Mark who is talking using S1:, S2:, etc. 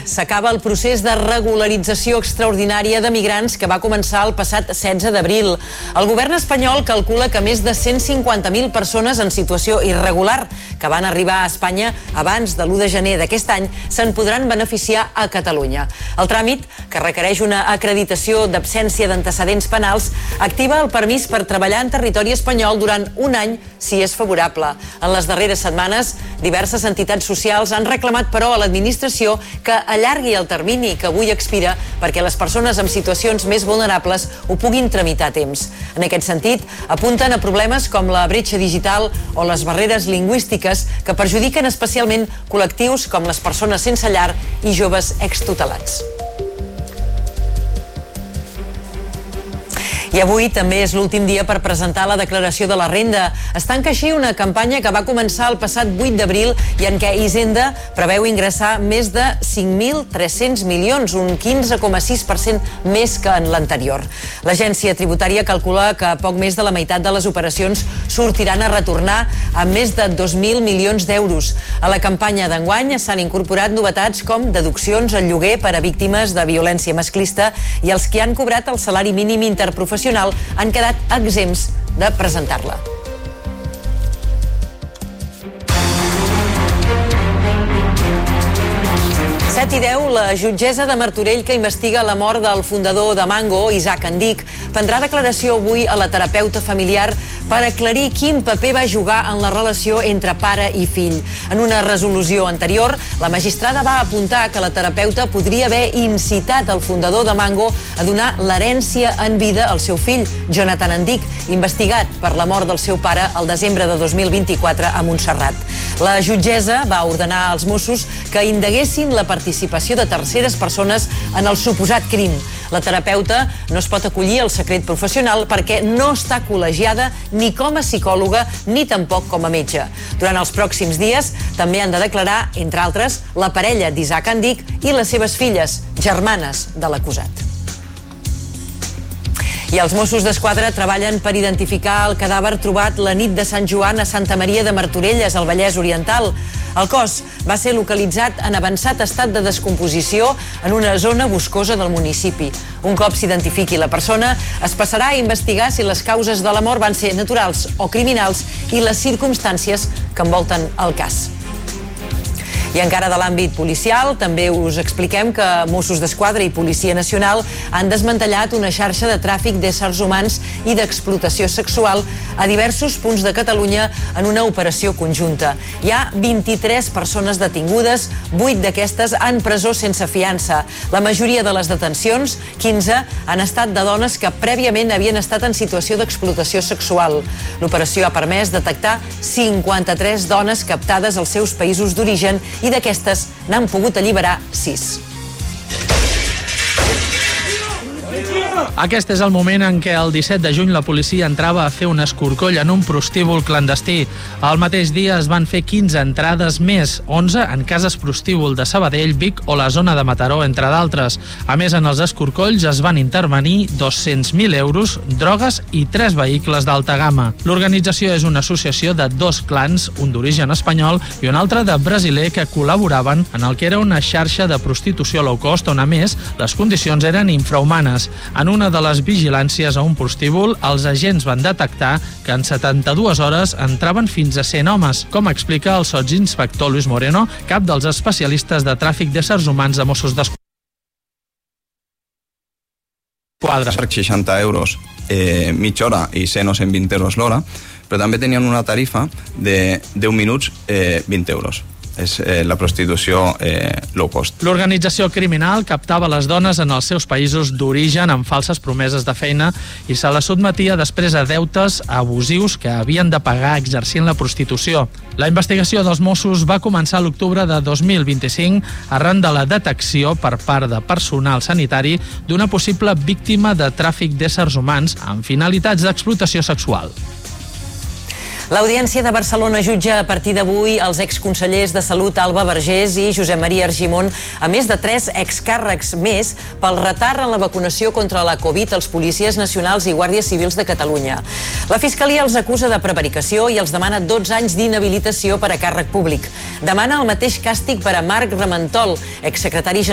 S1: s'acaba el procés de regularització extraordinària de migrants que va començar el passat 16 d'abril. El govern espanyol calcula que més de 150.000 persones en situació irregular que van arribar a Espanya abans de l'1 de gener d'aquest any se'n podran beneficiar a Catalunya. El tràmit, que requereix una acreditació d'absència d'antecedents penals, activa el permís per treballar en territori espanyol durant un any si és favorable. En les darreres setmanes, diverses entitats socials han reclamat, però, a l'administració que allargui el termini que avui expira perquè les persones amb situacions més vulnerables ho puguin tramitar a temps. En aquest sentit, apunten a problemes com la bretxa digital o les barreres lingüístiques que perjudiquen especialment col·lectius com les persones sense llar i joves extutelats. I avui també és l'últim dia per presentar la declaració de la renda. Es tanca així una campanya que va començar el passat 8 d'abril i en què Hisenda preveu ingressar més de 5.300 milions, un 15,6% més que en l'anterior. L'agència tributària calcula que poc més de la meitat de les operacions sortiran a retornar amb més de 2.000 milions d'euros. A la campanya d'enguany s'han incorporat novetats com deduccions al lloguer per a víctimes de violència masclista i els que han cobrat el salari mínim interprofessional han quedat exempts de presentar-la. I 10, la jutgessa de Martorell que investiga la mort del fundador de Mango, Isaac Andic, prendrà declaració avui a la terapeuta familiar per aclarir quin paper va jugar en la relació entre pare i fill. En una resolució anterior, la magistrada va apuntar que la terapeuta podria haver incitat el fundador de Mango a donar l'herència en vida al seu fill, Jonathan Andic, investigat per la mort del seu pare el desembre de 2024 a Montserrat. La jutgessa va ordenar als Mossos que indaguessin la participació de terceres persones en el suposat crim. La terapeuta no es pot acollir al secret professional perquè no està col·legiada ni com a psicòloga ni tampoc com a metge. Durant els pròxims dies també han de declarar, entre altres, la parella d'Isaac Andic i les seves filles, germanes de l'acusat. I els Mossos d'Esquadra treballen per identificar el cadàver trobat la nit de Sant Joan a Santa Maria de Martorelles, al Vallès Oriental. El cos va ser localitzat en avançat estat de descomposició en una zona boscosa del municipi. Un cop s'identifiqui la persona, es passarà a investigar si les causes de la mort van ser naturals o criminals i les circumstàncies que envolten el cas. I encara de l'àmbit policial, també us expliquem que Mossos d'Esquadra i Policia Nacional han desmantellat una xarxa de tràfic d'éssers humans i d'explotació sexual a diversos punts de Catalunya en una operació conjunta. Hi ha 23 persones detingudes, 8 d'aquestes en presó sense fiança. La majoria de les detencions, 15, han estat de dones que prèviament havien estat en situació d'explotació sexual. L'operació ha permès detectar 53 dones captades als seus països d'origen i d'aquestes n'han pogut alliberar 6.
S2: Aquest és el moment en què el 17 de juny la policia entrava a fer un escorcoll en un prostíbul clandestí. El mateix dia es van fer 15 entrades més, 11 en cases prostíbul de Sabadell, Vic o la zona de Mataró, entre d'altres. A més, en els escorcolls es van intervenir 200.000 euros, drogues i 3 vehicles d'alta gamma. L'organització és una associació de 2 clans, un d'origen espanyol i un altre de brasiler, que col·laboraven en el que era una xarxa de prostitució low cost on, a més, les condicions eren infrahumanes. En una de les vigilàncies a un prostíbul, els agents van detectar que en 72 hores entraven fins a 100 homes, com explica el sotsinspector Luis Moreno, cap dels especialistes de tràfic d'éssers humans de Mossos d'Esquadra.
S3: 60 euros mitja hora i 100 o 120 euros l'hora, però també tenien una tarifa de 10 minuts 20 euros. És la prostitució low cost.
S2: L'organització criminal captava les dones en els seus països d'origen amb falses promeses de feina i se les sotmetia després a deutes abusius que havien de pagar exercint la prostitució. La investigació dels Mossos va començar a l'octubre de 2025 arran de la detecció per part de personal sanitari d'una possible víctima de tràfic d'éssers humans amb finalitats d'explotació sexual.
S1: L'Audiència de Barcelona jutja a partir d'avui els exconsellers de Salut Alba Vergés i Josep Maria Argimon, a més de 3 excàrrecs més pel retard en la vacunació contra la Covid als policies nacionals i guàrdies civils de Catalunya. La Fiscalia els acusa de prevaricació i els demana 12 anys d'inhabilitació per a càrrec públic. Demana el mateix càstig per a Marc Ramentol, exsecretari